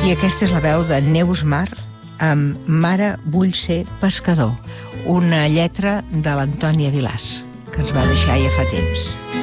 I aquesta és la veu de Neus Mar amb Mare, vull ser pescador, una lletra de l'Antònia Vilàs, que ens va deixar ja fa temps.